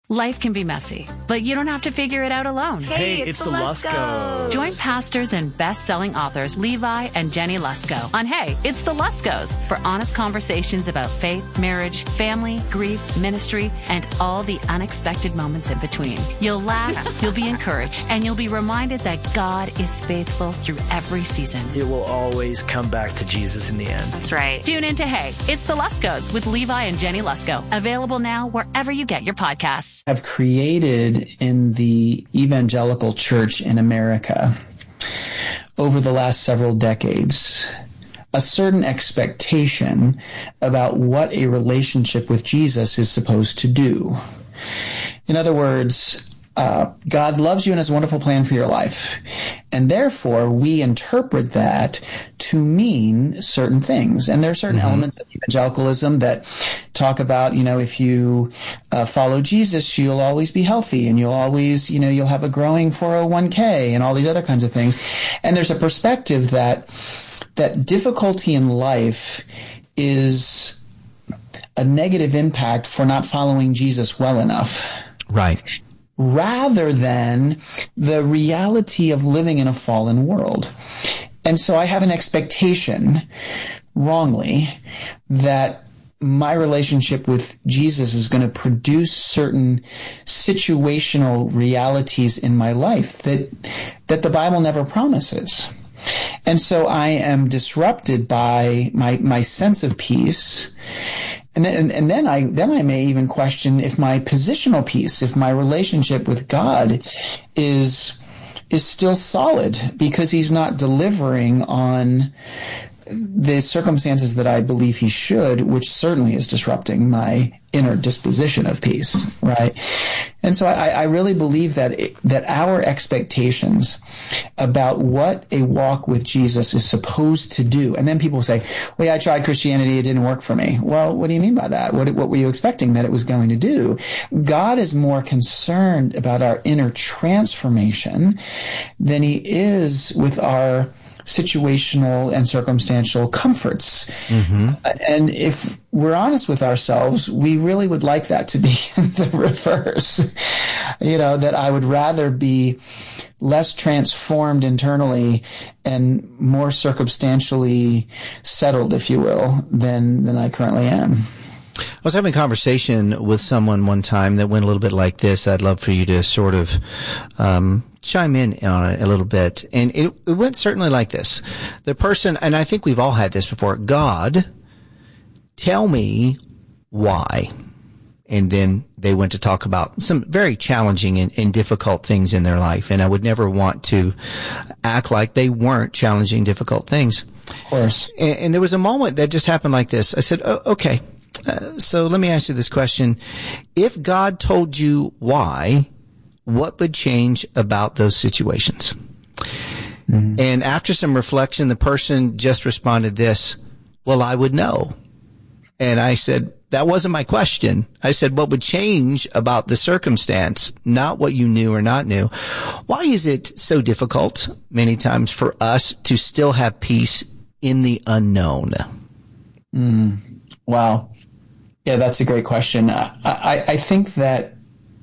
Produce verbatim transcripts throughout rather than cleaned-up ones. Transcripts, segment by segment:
Life can be messy, but you don't have to figure it out alone. Hey, Hey, it's, it's the the Luskos. Join pastors and best-selling authors Levi and Jenny Lusko on Hey, It's the Luskos for honest conversations about faith, marriage, family, grief, ministry, and all the unexpected moments in between. You'll laugh, you'll be encouraged, and you'll be reminded that God is faithful through every season. It will always come back to Jesus in the end. That's right. Tune in to Hey, It's the Luskos with Levi and Jenny Lusko. Available now wherever you get your podcasts. Have created in the evangelical church in America over the last several decades a certain expectation about what a relationship with Jesus is supposed to do. In other words, uh, God loves you and has a wonderful plan for your life. And therefore, we interpret that to mean certain things. And there are certain mm-hmm. elements of evangelicalism that talk about, you know, if you uh, follow Jesus, you'll always be healthy and you'll always, you know, you'll have a growing four oh one k and all these other kinds of things. And there's a perspective that that difficulty in life is a negative impact for not following Jesus well enough. Right. Rather than the reality of living in a fallen world. And so I have an expectation, wrongly, that my relationship with Jesus is going to produce certain situational realities in my life that that the Bible never promises. And so I am disrupted by my, my sense of peace. And then, and then I, then I may even question if my positional peace, if my relationship with God is, is still solid because he's not delivering on the circumstances that I believe he should, which certainly is disrupting my inner disposition of peace, right? And so I, I really believe that it, that our expectations about what a walk with Jesus is supposed to do, and then people say, well, yeah, I tried Christianity, it didn't work for me. Well, what do you mean by that? What, what were you expecting that it was going to do? God is more concerned about our inner transformation than he is with our situational and circumstantial comforts. Mm-hmm. And if we're honest with ourselves, we really would like that to be the reverse. You know, that I would rather be less transformed internally and more circumstantially settled, if you will, than, than I currently am. I was having a conversation with someone one time that went a little bit like this. I'd love for you to sort of um, chime in on it a little bit. And it, it went certainly like this. The person, and I think we've all had this before, God, tell me why. And then they went to talk about some very challenging and, and difficult things in their life. And I would never want to act like they weren't challenging, difficult things. Of course. And, and there was a moment that just happened like this. I said, oh, okay. Uh, so let me ask you this question. If God told you why, what would change about those situations? Mm-hmm. And after some reflection, the person just responded this, well, I would know. And I said, that wasn't my question. I said, what would change about the circumstance, not what you knew or not knew? Why is it so difficult many times for us to still have peace in the unknown? Mm. Wow. Yeah, that's a great question. I, I, I think that,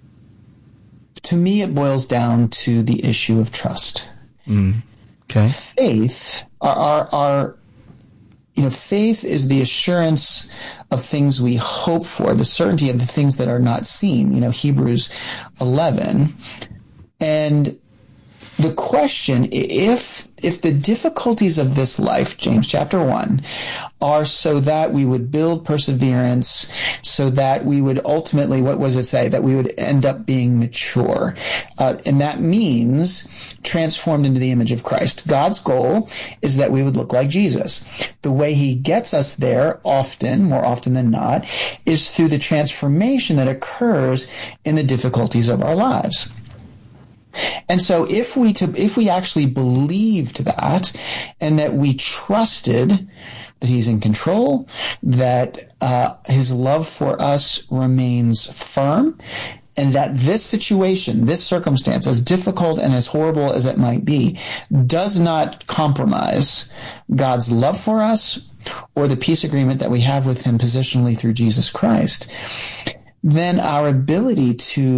to me, it boils down to the issue of trust. Mm. Okay. Faith, our, our, our, you know, faith is the assurance of things we hope for, the certainty of the things that are not seen. You know, Hebrews eleven. And the question, if if the difficulties of this life, James chapter one, are so that we would build perseverance, so that we would ultimately, what was it say, that we would end up being mature. Uh, and that means transformed into the image of Christ. God's goal is that we would look like Jesus. The way he gets us there often, more often than not, is through the transformation that occurs in the difficulties of our lives. And so if we to, if we actually believed that, and that we trusted that he's in control, that uh, his love for us remains firm, and that this situation, this circumstance, as difficult and as horrible as it might be, does not compromise God's love for us or the peace agreement that we have with him positionally through Jesus Christ, then our ability to